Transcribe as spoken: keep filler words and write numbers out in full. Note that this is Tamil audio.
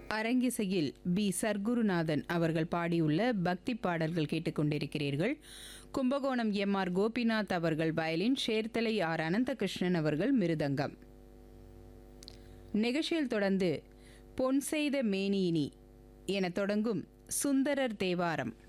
அரங்கிசையில் பி சர்க்குருநாதன் அவர்கள் பாடியுள்ள பக்தி பாடல்கள் கேட்டுக்கொண்டிருக்கிறீர்கள். கும்பகோணம் எம் ஆர் கோபிநாத் அவர்கள் வயலின், சேர்த்தலை ஆர் அனந்தகிருஷ்ணன் அவர்கள் மிருதங்கம். நிகழ்ச்சியில் தொடர்ந்து பொன் செய்த மேனியினி என தொடங்கும் சுந்தரர் தேவாரம்.